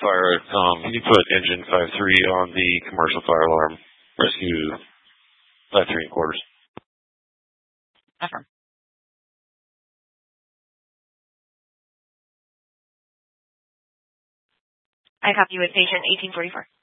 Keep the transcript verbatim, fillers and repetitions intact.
Fire, um, can you put engine five three on the commercial fire alarm rescue five three and quarters? Affirm. I copy with patient eighteen forty-four.